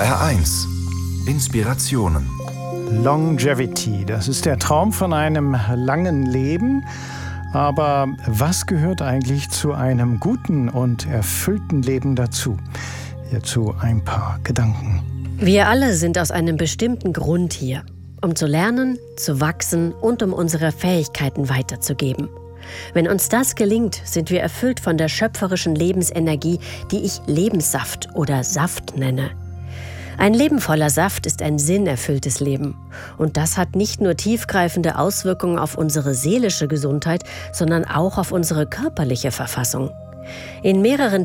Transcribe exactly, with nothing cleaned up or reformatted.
H R eins. Inspirationen. Longevity, das ist der Traum von einem langen Leben. Aber was gehört eigentlich zu einem guten und erfüllten Leben dazu? Hierzu ein paar Gedanken. Wir alle sind aus einem bestimmten Grund hier, um zu lernen, zu wachsen und um unsere Fähigkeiten weiterzugeben. Wenn uns das gelingt, sind wir erfüllt von der schöpferischen Lebensenergie, die ich Lebenssaft oder Saft nenne. Ein Leben voller Saft ist ein sinnerfülltes Leben. Und das hat nicht nur tiefgreifende Auswirkungen auf unsere seelische Gesundheit, sondern auch auf unsere körperliche Verfassung. In mehreren